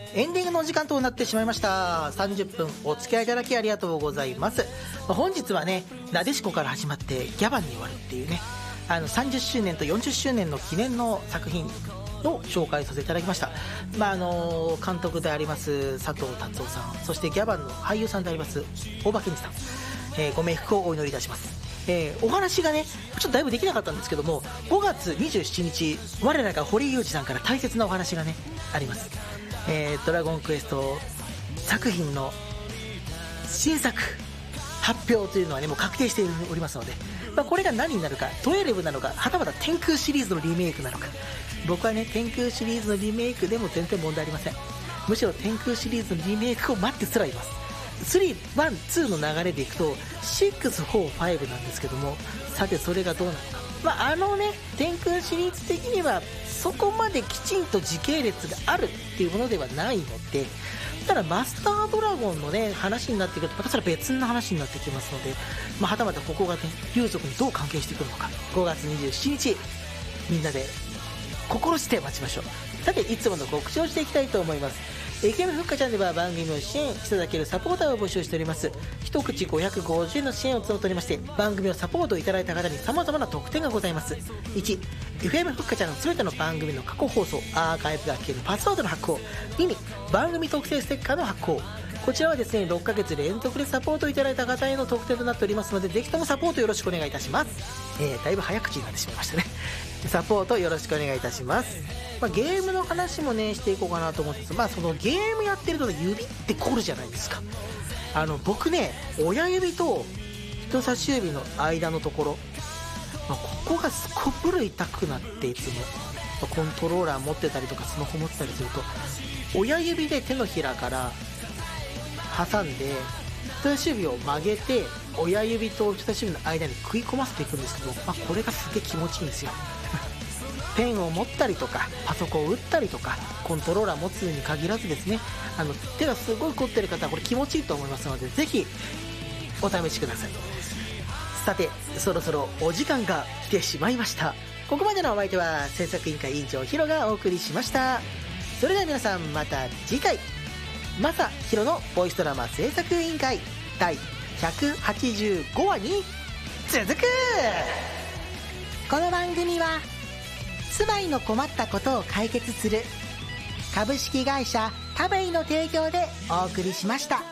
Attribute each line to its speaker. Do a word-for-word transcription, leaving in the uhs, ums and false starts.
Speaker 1: エンディングのお時間となってしまいました。さんじゅっぷんお付き合いいただきありがとうございます。本日はね、なでしこから始まってギャバンに終わるっていうね、あのさんじゅっしゅうねんとよんじゅっしゅうねんの記念の作品の紹介させていただきました。まああの監督であります佐藤達夫さん、そしてギャバンの俳優さんであります大場健二さん、えー、ご冥福をお祈りいたします。えー、お話がねちょっとだいぶできなかったんですけども、ごがつにじゅうしちにち我らが堀井雄二さんから大切なお話がねあります。えー、ドラゴンクエスト作品の新作発表というのはねもう確定しておりますので、まあ、これが何になるか、じゅうになのか、はたまた天空シリーズのリメイクなのか。僕はね天空シリーズのリメイクでも全然問題ありません。むしろ天空シリーズのリメイクを待ってすらいます。スリー、ワン、ツーの流れでいくとシックス、フォー、ファイブなんですけども、さてそれがどうなのか。まあ、あのね天空シリーズ的にはそこまできちんと時系列があるっていうものではないので、ただマスタードラゴンのね話になってくるとまたそれは別の話になってきますので、まあ、はたまたここがね竜族にどう関係してくるのか、ごがつにじゅうしちにちみんなで心して待ちましょう。さていつもの告知をしていきたいと思います。 エフエム ふっかちゃんでは番組を支援していただけるサポーターを募集しております。一口ごひゃくごじゅうえんの支援を募っておりまして、番組をサポートいただいた方に様々な特典がございます。いち、エフエム ふっかちゃんの全ての番組の過去放送アーカイブが聞けるパスワードの発行。に、番組特製ステッカーの発行。こちらはですねろっかげつ連続でサポートいただいた方への特典となっておりますので、ぜひともサポートよろしくお願いいたします。えー、だいぶ早口になってしまいましたね。サポートよろしくお願いいたします。まあ、ゲームの話もねしていこうかなと思うんです。まあそのゲームやってるとね指って凝るじゃないですか。あの僕ね親指と人差し指の間のところ、まあ、ここがすこぶる痛くなって、いつも、まあ、コントローラー持ってたりとかスマホ持ってたりすると親指で手のひらから挟んで人差し指を曲げて親指と人差し指の間に食い込ませていくんですけど、まあ、これがすげえ気持ちいいんですよ。ペンを持ったりとかパソコンを打ったりとかコントローラー持つに限らずですね、あの手がすごい凝ってる方はこれ気持ちいいと思いますので、ぜひお試しください。さてそろそろお時間が来てしまいました。ここまでのお相手は制作委員会委員長ヒロがお送りしました。それでは皆さんまた次回、マサヒロのボイスドラマ制作委員会だいひゃくはちじゅうごわに続く。
Speaker 2: この番組は住まいの困ったことを解決する株式会社タベイの提供でお送りしました。